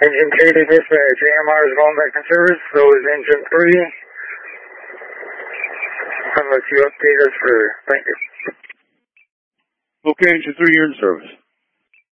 Engine 3 to dispatch. AMR is going back in service. So is engine 3. I'll let you update us for, thank you. Okay, engine 3, you're in service.